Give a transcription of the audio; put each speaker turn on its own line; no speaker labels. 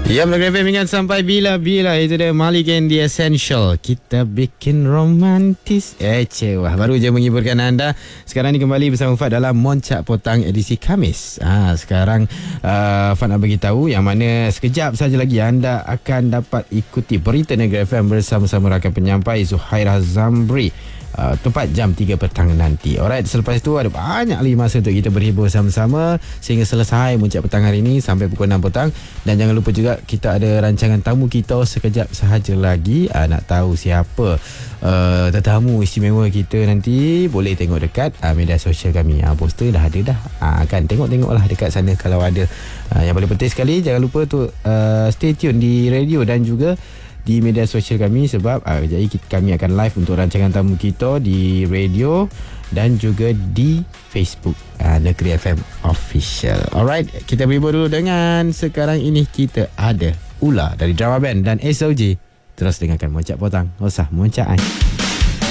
Ya, Negeri FM ingat sampai bila-bila. Itu dia Malik and The Essential. Kita bikin romantis. Wah, baru je menghiburkan anda. Sekarang ni kembali bersama Fad dalam Moncak Potang edisi Khamis. Sekarang Fad nak beritahu yang mana sekejap saja lagi anda akan dapat ikuti berita Negeri FM bersama-sama rakan penyampai Zuhairah Zamri. Tepat jam 3 petang nanti. Alright, selepas itu ada banyak lagi masa untuk kita berhibur sama-sama sehingga selesai Moncak Petang hari ini sampai pukul 6 petang. Dan jangan lupa juga kita ada rancangan tamu kita sekejap sahaja lagi. Nak tahu siapa tetamu istimewa kita nanti, boleh tengok dekat media sosial kami. Poster dah ada dah. Kan tengok-tengoklah dekat sana kalau ada. Yang paling penting sekali, jangan lupa tu stay tune di radio dan juga di media sosial kami, sebab jadi kami akan live untuk rancangan tamu kita di radio dan juga di Facebook Negeri FM Official. Alright, kita berhibur dulu dengan sekarang ini kita ada Ula dari Drama Band dan SOG. Terus dengarkan Moncak Potang. Usah moncak.